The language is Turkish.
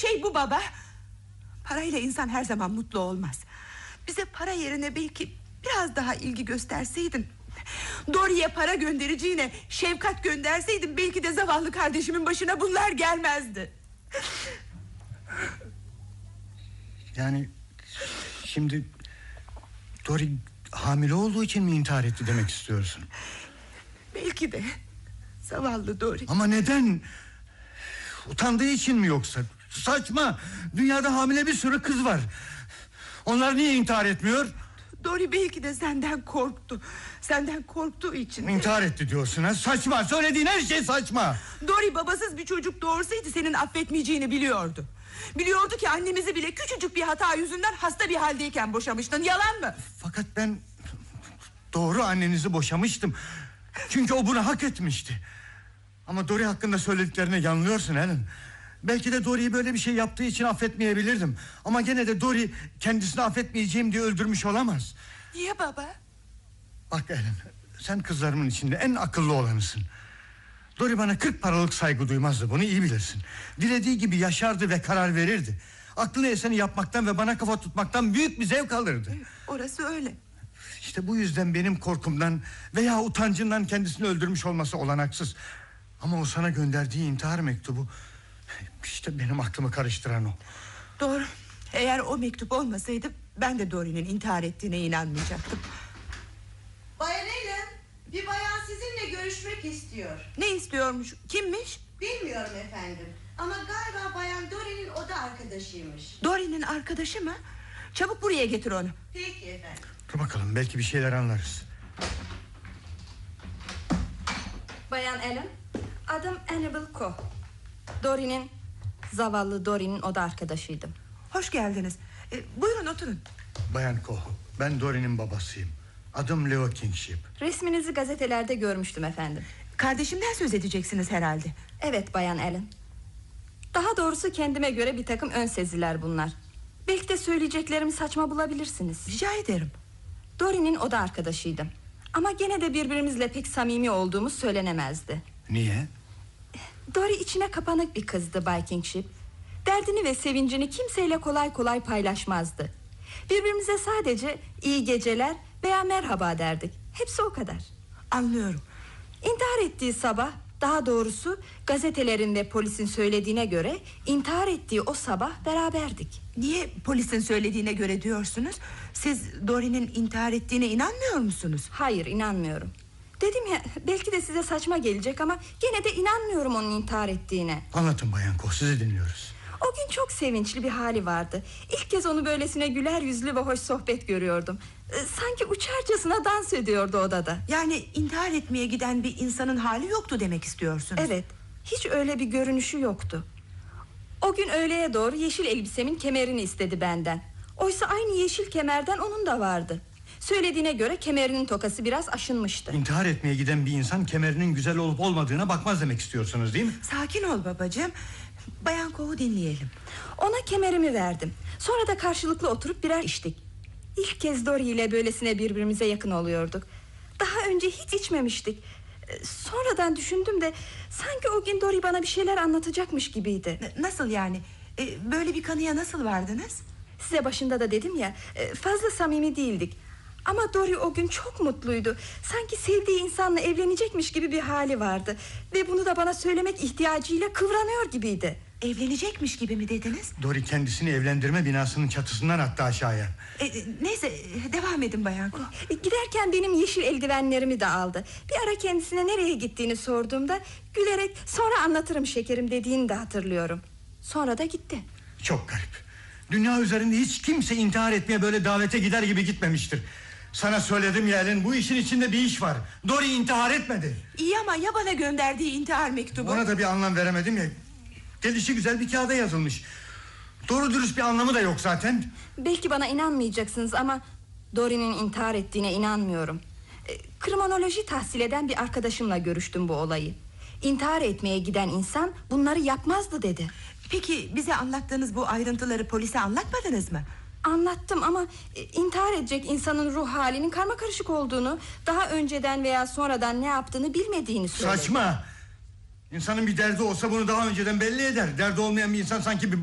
şey bu baba. Parayla insan her zaman mutlu olmaz. Bize para yerine belki biraz daha ilgi gösterseydin, Dory'e para göndereceğine şefkat gönderseydin, belki de zavallı kardeşimin başına bunlar gelmezdi. Yani şimdi Dory hamile olduğu için mi intihar etti demek istiyorsun? Belki de. Zavallı Dory. Ama neden? Utandığı için mi yoksa? Saçma. Dünyada hamile bir sürü kız var. Onlar niye intihar etmiyor? Dory belki de senden korktu. Senden korktuğu için İntihar etti diyorsun ha? Saçma. Söylediğin her şey saçma. Dory babasız bir çocuk doğursaydı senin affetmeyeceğini biliyordu. Biliyordu ki annemizi bile küçücük bir hata yüzünden hasta bir haldeyken boşamıştın. Yalan mı? Fakat ben doğru annenizi boşamıştım. Çünkü o bunu hak etmişti. Ama Dory hakkında söylediklerine yanılıyorsun Helen. Belki de Dory'yi böyle bir şey yaptığı için affetmeyebilirdim. Ama gene de Dory kendisini affetmeyeceğim diye öldürmüş olamaz. Niye baba? Bak Helen, sen kızlarımın içinde en akıllı olanısın. Dory bana 40 paralık saygı duymazdı, bunu iyi bilirsin. Dilediği gibi yaşardı ve karar verirdi. Aklına eseni yapmaktan ve bana kafa tutmaktan büyük bir zevk alırdı. Orası öyle. İşte bu yüzden benim korkumdan veya utancından kendisini öldürmüş olması olanaksız. Ama o sana gönderdiği intihar mektubu, işte benim aklımı karıştıran o. Doğru. Eğer o mektup olmasaydı ben de Dory'nin intihar ettiğine inanmayacaktım. Bayan Helen, bir bayan sizinle görüşmek istiyor. Ne istiyormuş? Kimmiş? Bilmiyorum efendim. Ama galiba bayan Dory'nin oda arkadaşıymış. Dory'nin arkadaşı mı? Çabuk buraya getir onu. Peki efendim. Dur bakalım, belki bir şeyler anlarız. Bayan Helen, adım Annabel Coe. Dory'nin, zavallı Dory'nin oda arkadaşıydım. Hoş geldiniz. Buyurun oturun. Bayan Coe, ben Dory'nin babasıyım. Adım Leo Kingship. Resminizi gazetelerde görmüştüm efendim. Kardeşimden söz edeceksiniz herhalde. Evet Bayan Helen. Daha doğrusu kendime göre bir takım ön seziler bunlar. Belki de söyleyeceklerimi saçma bulabilirsiniz. Rica ederim. Dory'nin oda arkadaşıydım. Ama gene de birbirimizle pek samimi olduğumuz söylenemezdi. Niye? Dory içine kapanık bir kızdı Bay Kingship. Derdini ve sevincini kimseyle kolay kolay paylaşmazdı. Birbirimize sadece iyi geceler veya merhaba derdik. Hepsi o kadar. Anlıyorum. İntihar ettiği sabah, daha doğrusu gazetelerin ve polisin söylediğine göre intihar ettiği o sabah beraberdik. Niye polisin söylediğine göre diyorsunuz? Siz Dory'nin intihar ettiğine inanmıyor musunuz? Hayır, inanmıyorum. Dedim ya, belki de size saçma gelecek ama gene de inanmıyorum onun intihar ettiğine. Anlatın Bayan Coe, sizi dinliyoruz. O gün çok sevinçli bir hali vardı. İlk kez onu böylesine güler yüzlü ve hoş sohbet görüyordum. Sanki uçarcasına dans ediyordu odada. Yani intihar etmeye giden bir insanın hali yoktu demek istiyorsunuz? Evet, hiç öyle bir görünüşü yoktu. O gün öğleye doğru yeşil elbisemin kemerini istedi benden. Oysa aynı yeşil kemerden onun da vardı. Söylediğine göre kemerinin tokası biraz aşınmıştı. İntihar etmeye giden bir insan kemerinin güzel olup olmadığına bakmaz demek istiyorsunuz değil mi? Sakin ol babacığım. Bayan Coe'u dinleyelim. Ona kemerimi verdim. Sonra da karşılıklı oturup birer içtik. İlk kez Dory ile böylesine birbirimize yakın oluyorduk. Daha önce hiç içmemiştik. Sonradan düşündüm de sanki o gün Dory bana bir şeyler anlatacakmış gibiydi. Nasıl yani? Böyle bir kanıya nasıl vardınız? Size başında da dedim ya, fazla samimi değildik. Ama Dory o gün çok mutluydu. Sanki sevdiği insanla evlenecekmiş gibi bir hali vardı. Ve bunu da bana söylemek ihtiyacıyla kıvranıyor gibiydi. Evlenecekmiş gibi mi dediniz? Dory kendisini evlendirme binasının çatısından attı aşağıya. Neyse, devam edin Bayan Coe. Giderken benim yeşil eldivenlerimi de aldı. Bir ara kendisine nereye gittiğini sorduğumda gülerek sonra anlatırım şekerim dediğini de hatırlıyorum. Sonra da gitti. Çok garip. Dünya üzerinde hiç kimse intihar etmeye böyle davete gider gibi gitmemiştir. Sana söyledim ya Helen, bu işin içinde bir iş var. Dory intihar etmedi. İyi ama ya bana gönderdiği intihar mektubu? Ona da bir anlam veremedim ya. Gelişi güzel bir kağıda yazılmış. Doğru dürüst bir anlamı da yok zaten. Belki bana inanmayacaksınız ama Dory'nin intihar ettiğine inanmıyorum. Kriminoloji tahsil eden bir arkadaşımla görüştüm bu olayı. İntihar etmeye giden insan bunları yapmazdı dedi. Peki bize anlattığınız bu ayrıntıları polise anlatmadınız mı? Anlattım ama intihar edecek insanın ruh halinin karmakarışık olduğunu, daha önceden veya sonradan ne yaptığını bilmediğini söyledi. Saçma. İnsanın bir derdi olsa bunu daha önceden belli eder. Derdi olmayan bir insan sanki bir